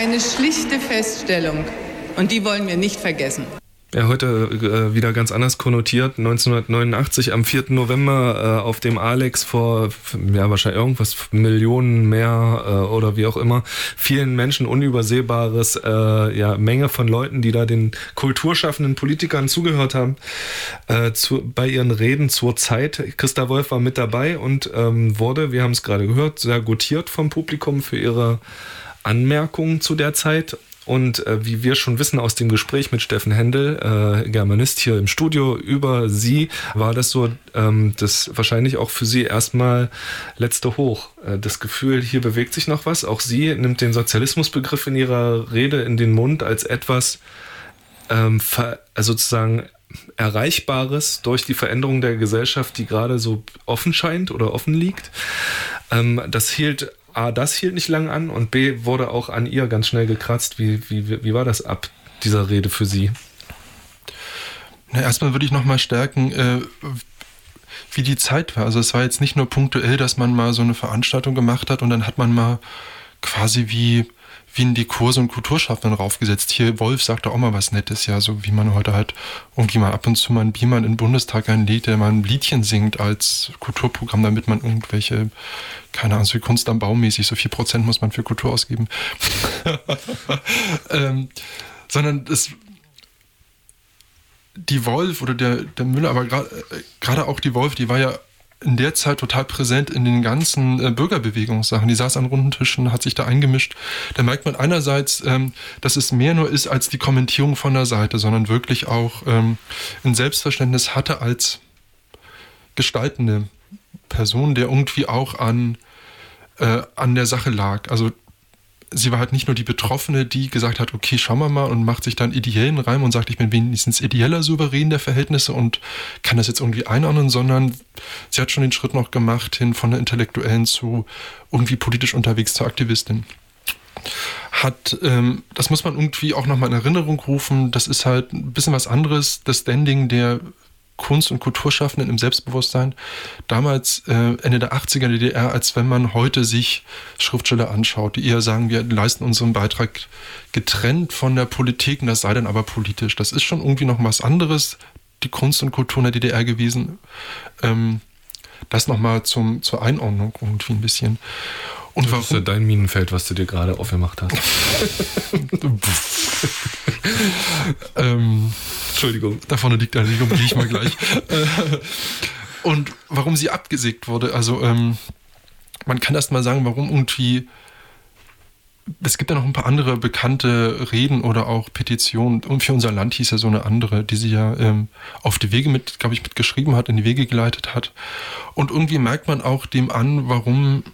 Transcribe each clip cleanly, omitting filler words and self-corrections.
eine schlichte Feststellung und die wollen wir nicht vergessen. Ja, heute wieder ganz anders konnotiert. 1989 am 4. November auf dem Alex vor, ja, wahrscheinlich irgendwas, Millionen mehr oder wie auch immer, vielen Menschen unübersehbares, Menge von Leuten, die da den kulturschaffenden Politikern zugehört haben, bei ihren Reden zur Zeit. Christa Wolf war mit dabei und wurde, wir haben es gerade gehört, sehr gutiert vom Publikum für ihre Anmerkungen zu der Zeit. Und wie wir schon wissen aus dem Gespräch mit Steffen Hendel, Germanist hier im Studio, über sie, war das so, das wahrscheinlich auch für sie erstmal letzte Hoch. Das Gefühl, hier bewegt sich noch was. Auch sie nimmt den Sozialismusbegriff in ihrer Rede in den Mund als etwas sozusagen Erreichbares durch die Veränderung der Gesellschaft, die gerade so offen scheint oder offen liegt. Das hielt nicht lang an und B, wurde auch an ihr ganz schnell gekratzt. Wie war das ab dieser Rede für Sie? Na, erstmal würde ich nochmal stärken, wie die Zeit war. Also es war jetzt nicht nur punktuell, dass man mal so eine Veranstaltung gemacht hat und dann hat man mal quasi wie in die Kurse und Kulturschaffenden raufgesetzt. Hier, Wolf sagte auch mal was Nettes, ja, so wie man heute halt irgendwie mal ab und zu mal einen Beamer in den Bundestag einlädt, der mal ein Liedchen singt als Kulturprogramm, damit man irgendwelche, keine Ahnung, so wie Kunst am Bau mäßig, so 4% muss man für Kultur ausgeben. Sondern die Wolf oder der Müller, aber gerade auch die Wolf, die war ja in der Zeit total präsent in den ganzen Bürgerbewegungssachen. Die saß an runden Tischen, hat sich da eingemischt. Da merkt man einerseits, dass es mehr nur ist als die Kommentierung von der Seite, sondern wirklich auch ein Selbstverständnis hatte als gestaltende Person, der irgendwie auch an der Sache lag. Also sie war halt nicht nur die Betroffene, die gesagt hat, okay, schauen wir mal und macht sich dann ideellen Reim und sagt, ich bin wenigstens ideeller Souverän der Verhältnisse und kann das jetzt irgendwie einordnen, sondern sie hat schon den Schritt noch gemacht hin von der Intellektuellen zu irgendwie politisch unterwegs zur Aktivistin. Das muss man irgendwie auch nochmal in Erinnerung rufen, das ist halt ein bisschen was anderes, das Standing der Kunst- und Kulturschaffenden im Selbstbewusstsein, damals Ende der 80er DDR, als wenn man heute sich Schriftsteller anschaut, die eher sagen, wir leisten unseren Beitrag getrennt von der Politik und das sei dann aber politisch. Das ist schon irgendwie noch was anderes, die Kunst und Kultur in der DDR gewesen. Das nochmal zur Einordnung irgendwie ein bisschen. Und das ist ja dein Minenfeld, was du dir gerade aufgemacht hast. Entschuldigung. Da vorne liegt eine Liege, gehe ich mal gleich. Und warum sie abgesägt wurde, also man kann erst mal sagen, warum irgendwie, es gibt ja noch ein paar andere bekannte Reden oder auch Petitionen, und für unser Land hieß ja so eine andere, die sie ja auf die Wege mitgeschrieben hat, in die Wege geleitet hat. Und irgendwie merkt man auch dem an, warum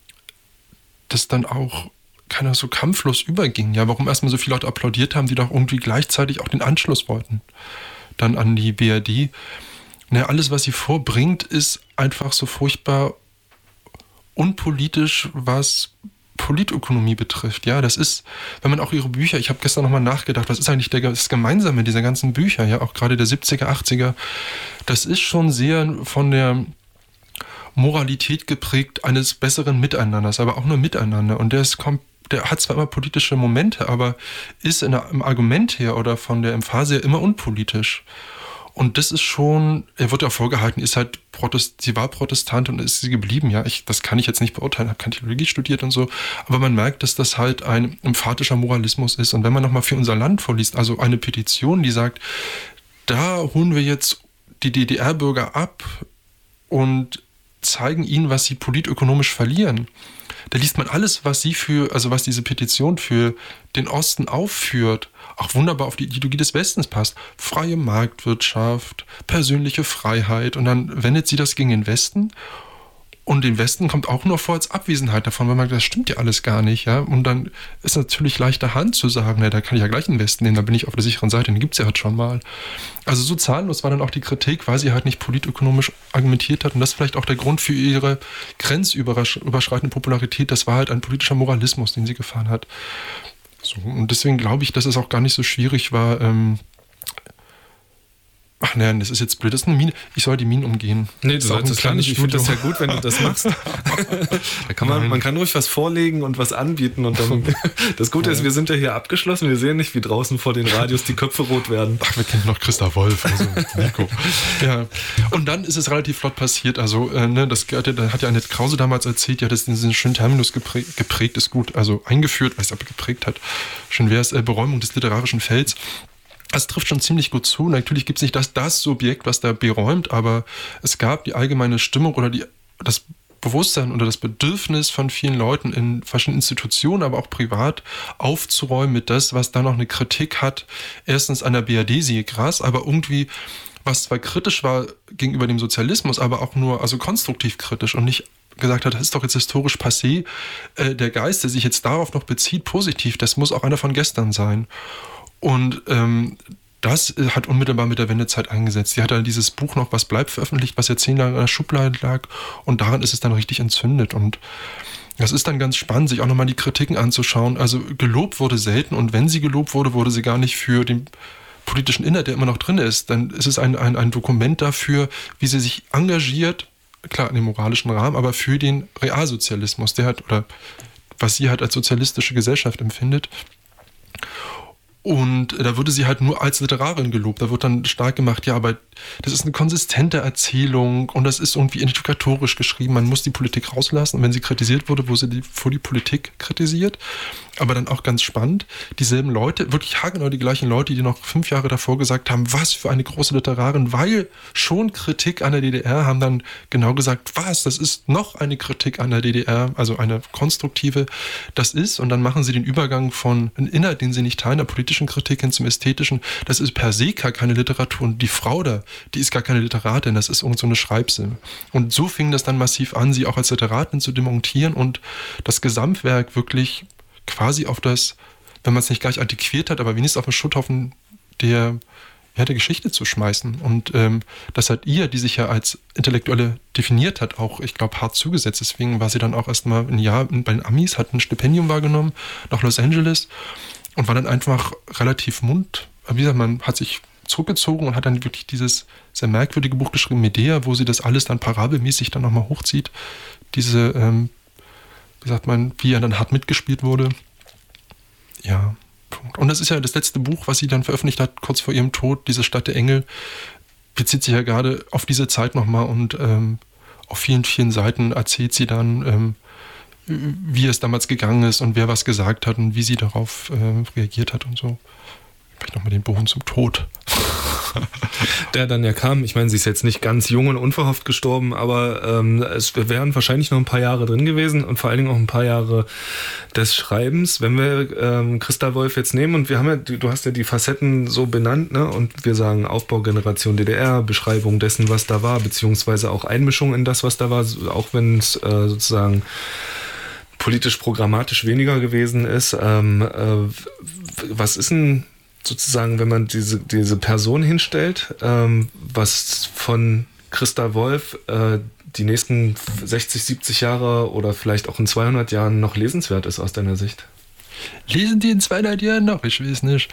das dann auch keiner so kampflos überging. Ja, warum erstmal so viele Leute applaudiert haben, die doch irgendwie gleichzeitig auch den Anschluss wollten. Dann an die BRD. Na, alles, was sie vorbringt, ist einfach so furchtbar unpolitisch, was Politökonomie betrifft. Ja, das ist, wenn man auch ihre Bücher, ich habe gestern nochmal nachgedacht, was ist eigentlich das Gemeinsame dieser ganzen Bücher, ja, auch gerade der 70er, 80er, das ist schon sehr von der Moralität geprägt eines besseren Miteinanders, aber auch nur Miteinander. Und der hat zwar immer politische Momente, aber ist im Argument her oder von der Emphase her immer unpolitisch. Und das ist schon, er wird ja vorgehalten, sie war Protestant und ist sie geblieben. Ja, das kann ich jetzt nicht beurteilen, habe keine Theologie studiert und so. Aber man merkt, dass das halt ein emphatischer Moralismus ist. Und wenn man nochmal für unser Land vorliest, also eine Petition, die sagt, da holen wir jetzt die DDR-Bürger ab und zeigen ihnen, was sie politökonomisch verlieren. Da liest man alles, was diese Petition für den Osten aufführt, auch wunderbar auf die Ideologie des Westens passt. Freie Marktwirtschaft, persönliche Freiheit und dann wendet sie das gegen den Westen und den Westen kommt auch nur vor als Abwesenheit davon, weil man sagt, das stimmt ja alles gar nicht. Ja? Und dann ist natürlich leichter Hand zu sagen, na, da kann ich ja gleich den Westen nehmen, da bin ich auf der sicheren Seite, den gibt es ja halt schon mal. Also so zahnlos war dann auch die Kritik, weil sie halt nicht politökonomisch argumentiert hat und das ist vielleicht auch der Grund für ihre grenzüberschreitende Popularität, das war halt ein politischer Moralismus, den sie gefahren hat. So, und deswegen glaube ich, dass es auch gar nicht so schwierig war, Ach nein, das ist jetzt blöd. Das ist eine Mine. Ich soll die Minen umgehen. Nee, du sollst es gar nicht. Ich finde das ja gut, wenn du das machst. Da kann man kann ruhig was vorlegen und was anbieten. Und dann das Gute ist, wir sind ja hier abgeschlossen. Wir sehen nicht, wie draußen vor den Radios die Köpfe rot werden. Ach, wir kennen noch Christa Wolf, also Nico. Ja. Und dann ist es relativ flott passiert. Also, das hat ja Annette Krause damals erzählt, die hat das in diesen schönen Terminus geprägt, ist gut, also eingeführt, weiß aber geprägt hat. Schön wäre es, Beräumung des literarischen Felds. Das trifft schon ziemlich gut zu. Natürlich gibt es nicht das Subjekt, was da beräumt, aber es gab die allgemeine Stimmung oder das Bewusstsein oder das Bedürfnis von vielen Leuten in verschiedenen Institutionen, aber auch privat, aufzuräumen mit das, was da noch eine Kritik hat. Erstens an der BRD, siehe krass, aber irgendwie, was zwar kritisch war gegenüber dem Sozialismus, aber auch nur, also konstruktiv kritisch und nicht gesagt hat, das ist doch jetzt historisch passé. Der Geist, der sich jetzt darauf noch bezieht, positiv, das muss auch einer von gestern sein. Und das hat unmittelbar mit der Wendezeit eingesetzt. Sie hat dann dieses Buch noch, Was bleibt, veröffentlicht, was ja 10 Jahre in der Schublade lag. Und daran ist es dann richtig entzündet. Und das ist dann ganz spannend, sich auch nochmal die Kritiken anzuschauen. Also gelobt wurde selten. Und wenn sie gelobt wurde, wurde sie gar nicht für den politischen Inhalt, der immer noch drin ist. Dann ist es ein Dokument dafür, wie sie sich engagiert, klar in dem moralischen Rahmen, aber für den Realsozialismus, der hat, oder was sie halt als sozialistische Gesellschaft empfindet. Und da wurde sie halt nur als Literarin gelobt. Da wird dann stark gemacht, ja, aber das ist eine konsistente Erzählung und das ist irgendwie identifikatorisch geschrieben. Man muss die Politik rauslassen. Und wenn sie kritisiert wurde, wurde sie vor die Politik kritisiert. Aber dann auch ganz spannend, dieselben Leute, wirklich haargenau die gleichen Leute, die noch 5 Jahre davor gesagt haben, was für eine große Literarin, weil schon Kritik an der DDR, haben dann genau gesagt, was, das ist noch eine Kritik an der DDR, also eine konstruktive, das ist, und dann machen sie den Übergang von einem Inhalt, den sie nicht teilen, der politischen Kritik hin zum ästhetischen, das ist per se gar keine Literatur und die Frau da, die ist gar keine Literatin, das ist irgend so eine Schreibsel. Und so fing das dann massiv an, sie auch als Literatin zu demontieren und das Gesamtwerk wirklich quasi auf das, wenn man es nicht gleich antiquiert hat, aber wenigstens auf den Schutthaufen der Geschichte zu schmeißen. Und das hat ihr, die sich ja als Intellektuelle definiert hat, auch, ich glaube, hart zugesetzt. Deswegen war sie dann auch erstmal ein Jahr bei den Amis, hat ein Stipendium wahrgenommen nach Los Angeles und war dann einfach relativ wie gesagt, man hat sich zurückgezogen und hat dann wirklich dieses sehr merkwürdige Buch geschrieben, Medea, wo sie das alles dann parabelmäßig dann nochmal hochzieht. Diese, wie sagt man, wie er dann hart mitgespielt wurde. Ja, Punkt. Und das ist ja das letzte Buch, was sie dann veröffentlicht hat, kurz vor ihrem Tod, diese Stadt der Engel, bezieht sich ja gerade auf diese Zeit nochmal und auf vielen, vielen Seiten erzählt sie dann, wie es damals gegangen ist und wer was gesagt hat und wie sie darauf reagiert hat und so. Vielleicht nochmal den Bogen zum Tod. Der dann ja kam, ich meine, sie ist jetzt nicht ganz jung und unverhofft gestorben, aber es wären wahrscheinlich noch ein paar Jahre drin gewesen und vor allen Dingen auch ein paar Jahre des Schreibens. Wenn wir Christa Wolf jetzt nehmen und wir haben ja, du hast ja die Facetten so benannt, ne? Und wir sagen Aufbaugeneration DDR, Beschreibung dessen, was da war, beziehungsweise auch Einmischung in das, was da war, auch wenn es sozusagen politisch programmatisch weniger gewesen ist. Was ist denn sozusagen, wenn man diese Person hinstellt, was von Christa Wolf die nächsten 60, 70 Jahre oder vielleicht auch in 200 Jahren noch lesenswert ist aus deiner Sicht? Lesen die in 200 Jahren noch? Ich weiß nicht.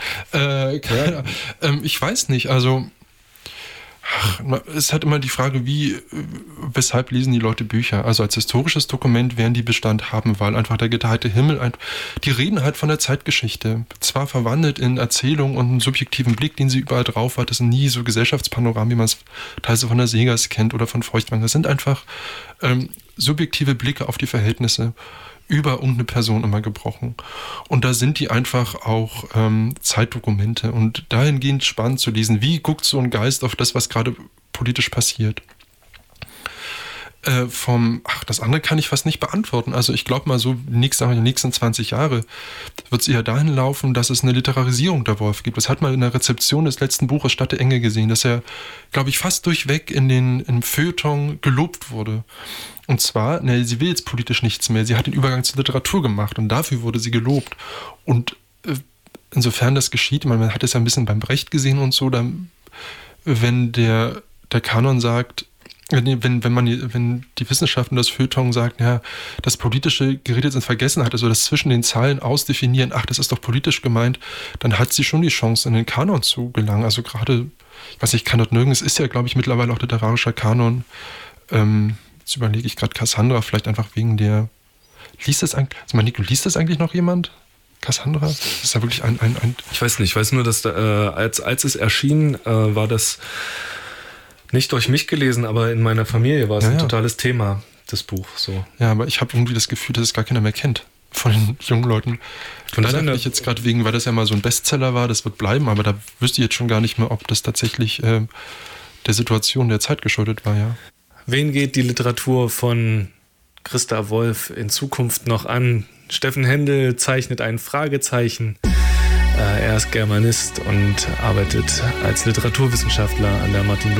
Ich weiß nicht, also es hat immer die Frage, weshalb lesen die Leute Bücher? Also als historisches Dokument werden die Bestand haben, weil einfach der geteilte Himmel, die reden halt von der Zeitgeschichte. Zwar verwandelt in Erzählung und einen subjektiven Blick, den sie überall drauf hat. Das sind nie so Gesellschaftspanoramen, wie man es teilweise von der Segers kennt oder von Feuchtwanger. Das sind einfach subjektive Blicke auf die Verhältnisse über irgendeine Person immer gebrochen. Und da sind die einfach auch Zeitdokumente und dahingehend spannend zu lesen, wie guckt so ein Geist auf das, was gerade politisch passiert. Das andere kann ich fast nicht beantworten. Also ich glaube mal so, die nächsten 20 Jahre wird es eher dahin laufen, dass es eine Literarisierung der Wolf gibt. Das hat man in der Rezeption des letzten Buches Stadt der Engel gesehen, dass er, glaube ich, fast durchweg im Feuilleton gelobt wurde. Und zwar, sie will jetzt politisch nichts mehr. Sie hat den Übergang zur Literatur gemacht und dafür wurde sie gelobt. Und insofern das geschieht, man hat es ja ein bisschen beim Brecht gesehen und so, wenn der Kanon sagt, wenn die Wissenschaft und das Feuilleton sagt, ja, das Politische gerät jetzt in Vergessenheit, also das zwischen den Zeilen ausdefinieren, das ist doch politisch gemeint, dann hat sie schon die Chance, in den Kanon zu gelangen. Also gerade ich weiß nicht, kann dort nirgends, ist ja, glaube ich, mittlerweile auch literarischer Kanon. Jetzt überlege ich gerade Cassandra, vielleicht einfach wegen der, liest das eigentlich, also Nico, liest das eigentlich noch jemand? Cassandra? Das ist ja wirklich ein Ich weiß nicht, ich weiß nur, dass da, als es erschien, war das nicht durch mich gelesen, aber in meiner Familie war es ein totales Thema, das Buch. So. Ja, aber ich habe irgendwie das Gefühl, dass es gar keiner mehr kennt von den jungen Leuten. Von daher habe ich jetzt gerade wegen, weil das ja mal so ein Bestseller war, das wird bleiben, aber da wüsste ich jetzt schon gar nicht mehr, ob das tatsächlich der Situation der Zeit geschuldet war, ja. Wen geht die Literatur von Christa Wolf in Zukunft noch an? Steffen Händel zeichnet ein Fragezeichen. Er ist Germanist und arbeitet als Literaturwissenschaftler an der Martin-Luther-